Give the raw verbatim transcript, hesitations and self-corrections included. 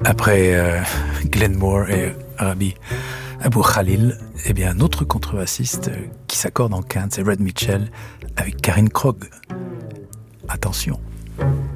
Après euh, Glenn Moore et Rabbi Abou Khalil, eh bien, un autre contrebassiste qui s'accorde en quinte, c'est Red Mitchell avec Karine Krog. Attention.